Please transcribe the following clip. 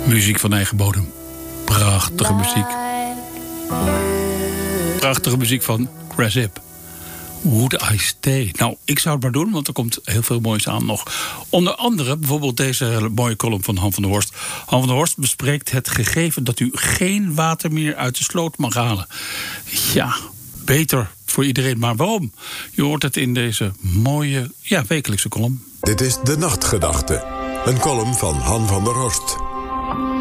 Muziek van eigen bodem. Prachtige muziek. Prachtige muziek van Chris Hip. Would I Stay? Nou, ik zou het maar doen, want er komt heel veel moois aan nog. Onder andere bijvoorbeeld deze mooie column van Han van der Horst. Han van der Horst bespreekt het gegeven dat u geen water meer uit de sloot mag halen. Ja, beter voor iedereen, maar waarom? Je hoort het in deze mooie, wekelijkse column. Dit is De Nachtgedachte, een column van Han van der Horst.